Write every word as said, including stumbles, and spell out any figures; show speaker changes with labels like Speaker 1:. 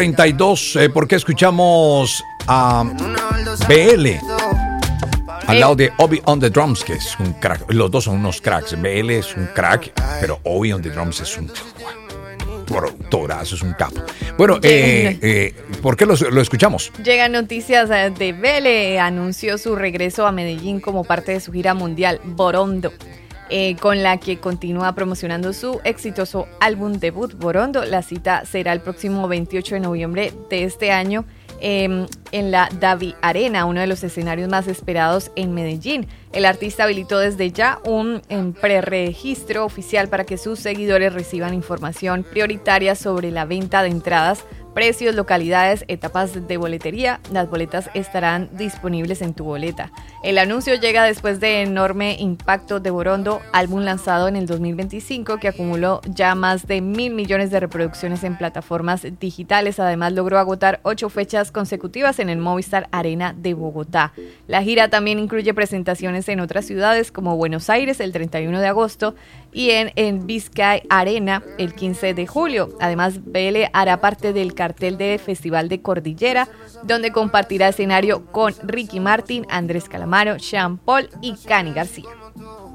Speaker 1: treinta y dos, eh, porque escuchamos a B L al lado de Obi on the Drums, que es un crack. Los dos son unos cracks. B L es un crack, pero Obi on the Drums es un productorazo, es un capo. Bueno, eh, eh, ¿por qué lo, lo escuchamos?
Speaker 2: Llegan noticias de B L. Anunció su regreso a Medellín como parte de su gira mundial Borondo, eh, con la que continúa promocionando su exitoso álbum debut Borondo. La cita será el próximo veintiocho de noviembre de este año eh, en la Davi Arena, uno de los escenarios más esperados en Medellín. El artista habilitó desde ya un preregistro oficial para que sus seguidores reciban información prioritaria sobre la venta de entradas, precios, localidades, etapas de boletería. Las boletas estarán disponibles en tu boleta. El anuncio llega después de enorme impacto de Borondo, álbum lanzado en el dos mil veinticinco que acumuló ya más de mil millones de reproducciones en plataformas digitales. Además, logró agotar ocho fechas consecutivas en el Movistar Arena de Bogotá. La gira también incluye presentaciones en otras ciudades como Buenos Aires el treinta y uno de agosto y en, en Vizcay Arena el quince de julio. Además, B L hará parte del cartel de Festival de Cordillera, donde compartirá escenario con Ricky Martin, Andrés Calamaro, Sean Paul y Cani García.